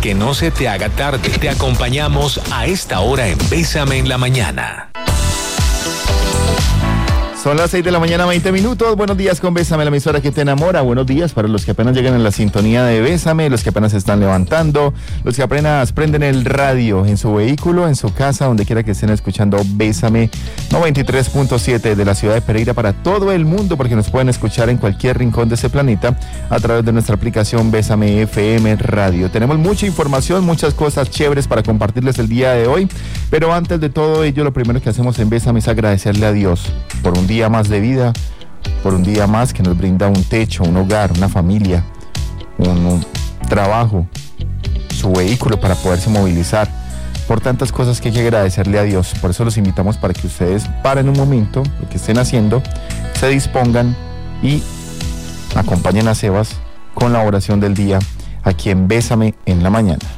que no se te haga tarde. Te acompañamos a esta hora en Bésame en la Mañana. Son las 6 de la mañana, 20 minutos. Buenos días con Bésame, la emisora que te enamora. Buenos días para los que apenas llegan en la sintonía de Bésame, los que apenas se están levantando, los que apenas prenden el radio en su vehículo, en su casa, donde quiera que estén escuchando Bésame 93.7 de la ciudad de Pereira para todo el mundo, porque nos pueden escuchar en cualquier rincón de ese planeta a través de nuestra aplicación Bésame FM Radio. Tenemos mucha información, muchas cosas chéveres para compartirles el día de hoy, pero antes de todo ello, lo primero que hacemos en Bésame es agradecerle a Dios por un día más de vida, por un día más que nos brinda un techo, un hogar, una familia, un trabajo, su vehículo para poderse movilizar, por tantas cosas que hay que agradecerle a Dios. Por eso los invitamos para que ustedes paren un momento, lo que estén haciendo, se dispongan y acompañen a Sebas con la oración del día aquí en Bésame en la Mañana.